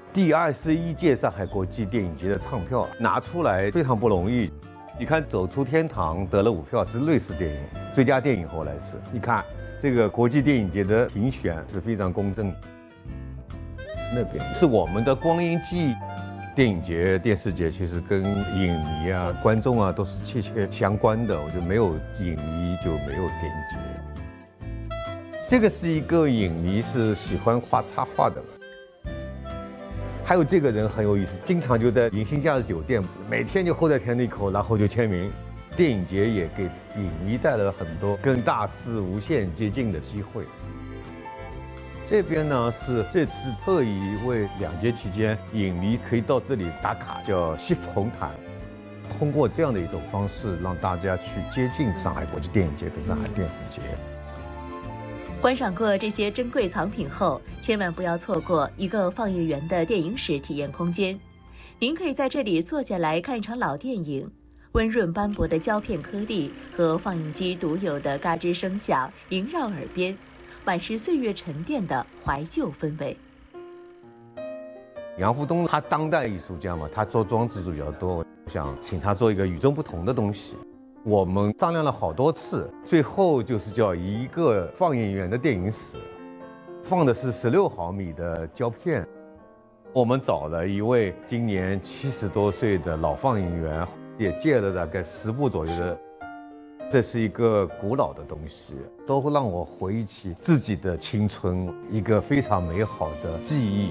第21届上海国际电影节的唱票拿出来非常不容易。你看《走出天堂》得了5票，是瑞士电影最佳电影，后来是。你看这个国际电影节的评选是非常公正的。那边是我们的光阴记忆。电影节、电视节其实跟影迷啊、观众啊都是切切相关的。我觉得没有影迷就没有电影节。这个是一个影迷，是喜欢画插画的。还有这个人很有意思，经常就在银星假日酒店，每天就候在天地口，然后就签名。电影节也给影迷带来了很多跟大师无限接近的机会。这边呢是这次特意为2节期间影迷可以到这里打卡，叫西府红毯。通过这样的一种方式，让大家去接近上海国际电影节跟上海电视节。 观赏过这些珍贵藏品后，千万不要错过一个放映员的电影史体验空间。您可以在这里坐下来看一场老电影，温润斑驳的胶片颗粒和放映机独有的嘎吱声响萦绕耳边，满是岁月沉淀的怀旧氛围。 杨福东他当代艺术家嘛，他做装置艺术比较多，我想请他做一个与众不同的东西。我们商量了好多次，最后就是叫一个放映员的电影史，放的是16毫米的胶片。我们找了一位今年70多岁的老放映员，也借了大概10部左右的。这是一个古老的东西，都会让我回忆起自己的青春，一个非常美好的记忆。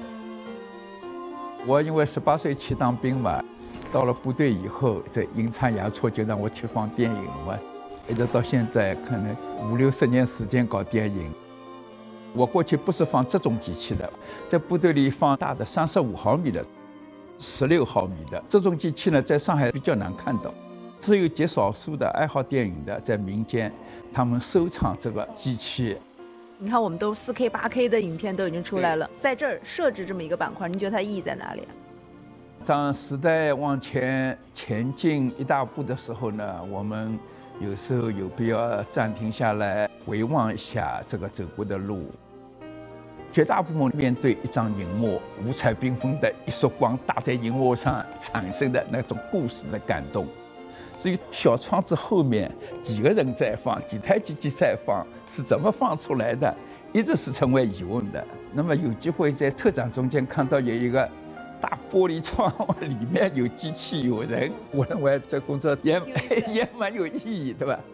我因为18岁去当兵嘛，到了部队以后，这阴差阳错就让我去放电影嘛，一直到现在可能50、60年时间搞电影。我过去不是放这种机器的，在部队里放大的35毫米的、16毫米的这种机器呢，在上海比较难看到，只有极少数的爱好电影的在民间，他们收藏这个机器。 你看，我们都4K、8K 的影片都已经出来了，在这儿设置这么一个板块，您觉得它意义在哪里啊？ 当时代往前进一大步的时候呢，我们有时候有必要暂停下来，回望一下这个走过的路。绝大部分面对一张荧幕，五彩缤纷的一束光打在荧幕上产生的那种故事的感动。至于小窗子后面几个人在放，几台机器在放，是怎么放出来的，一直是成为疑问的。那么有机会在特展中间看到有一个大玻璃窗，里面有机器有人，我认为这工作也蛮有意义，对吧？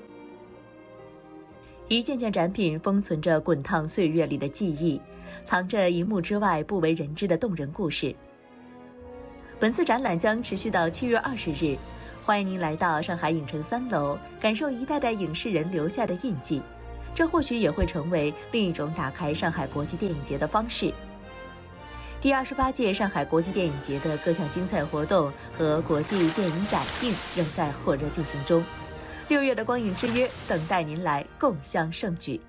一件件展品封存着滚烫岁月里的记忆，藏着荧幕之外不为人知的动人故事。本次展览将持续到7月20日，欢迎您来到上海影城3楼，感受一代代影视人留下的印记。这或许也会成为另一种打开上海国际电影节的方式。第28届上海国际电影节的各项精彩活动和国际电影展映仍在火热进行中。6月的光影之约等待您来共襄盛举。